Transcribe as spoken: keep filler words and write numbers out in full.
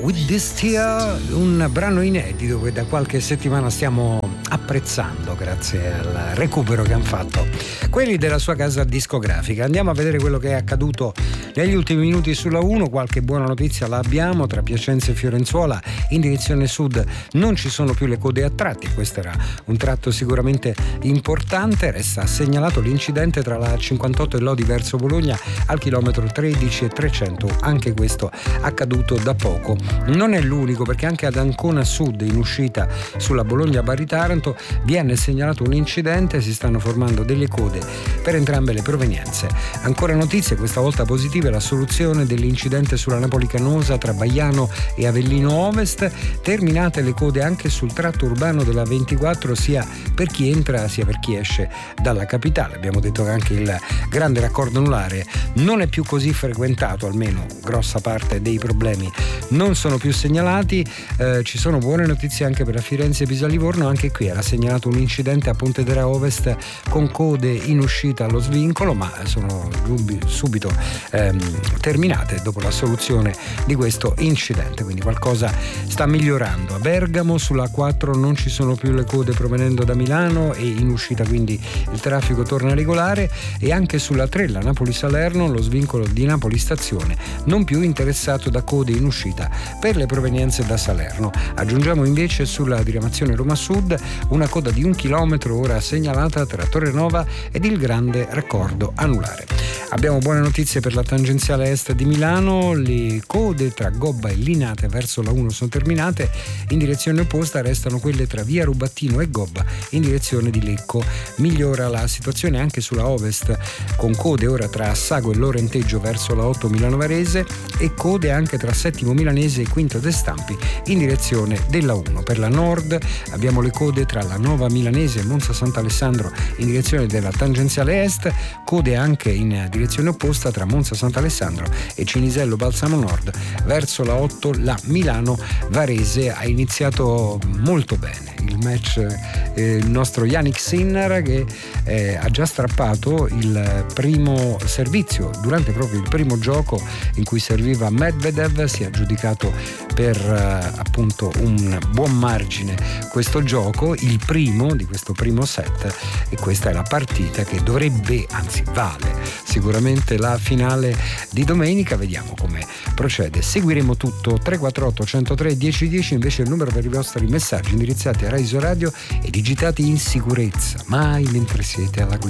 With This Tear, un brano inedito che da qualche settimana stiamo apprezzando grazie al recupero che hanno fatto quelli della sua casa discografica. Andiamo a vedere quello che è accaduto negli ultimi minuti sulla uno. Qualche buona notizia la abbiamo: tra Piacenza e Fiorenzuola in direzione sud non ci sono più le code a tratti, questo era un tratto sicuramente importante. Resta segnalato l'incidente tra la cinquantotto e Lodi verso Bologna al chilometro tredici e trecento, anche questo accaduto da poco. Non è l'unico, perché anche ad Ancona Sud in uscita sulla Bologna-Bari Taranto viene segnalato un incidente, si stanno formando delle code per entrambe le provenienze. Ancora notizie, questa volta positive: la soluzione dell'incidente sulla Napoli Canosa tra Baiano e Avellino Ovest, terminate le code anche sul tratto urbano della ventiquattro, sia per chi entra sia per chi esce dalla capitale. Abbiamo detto che anche il grande raccordo anulare non è più così frequentato, almeno grossa parte dei problemi non sono più segnalati. Eh, ci sono buone notizie anche per la Firenze-Pisa-Livorno, anche qui era segnalato un incidente a Pontedera Ovest con code in uscita allo svincolo, ma sono subito ehm, terminate dopo la soluzione di questo incidente, quindi qualcosa sta migliorando. A Bergamo sulla quattro non ci sono più le code provenendo da Milano e in uscita quindi il traffico torna regolare, e anche sulla tre, la Napoli-Salerno, lo svincolo di Napoli Stazione non più interessato da code in uscita per le provenienze da Salerno. Aggiungiamo invece sulla diramazione Roma Sud una coda di un chilometro ora segnalata tra Torrenova ed il grande raccordo anulare. Abbiamo buone notizie per la tangenziale est di Milano: le code tra Gobba e Linate verso la uno sono terminate, in direzione opposta restano quelle tra via Rubattino e Gobba in direzione di Lecco. Migliora la situazione anche sulla ovest, con code ora tra Assago e Lorenteggio verso la otto Milano Varese e code anche tra Settimo Milanese e Quinto de Stampi in direzione della uno. Per la nord abbiamo le code tra la Nova Milanese e Monza Sant'Alessandro in direzione della tangenziale est, code anche in direzione opposta tra Monza Sant'Alessandro e Cinisello Balsamo Nord verso la otto, la Milano Varese. Ha iniziato molto bene il match eh, il nostro Yannick Sinner, che eh, ha già strappato il primo servizio durante proprio il primo gioco in cui serviva Medvedev. Si è aggiudicato per eh, appunto un buon margine questo gioco, il primo di questo primo set, e questa è la partita che dovrebbe, anzi vale sicuramente la finale di domenica. Vediamo come procede, seguiremo tutto. Tre quattro otto uno zero tre uno zero uno zero invece è il numero per i vostri messaggi indirizzati a Rai Radio e digitati in sicurezza, mai mentre siete alla guida.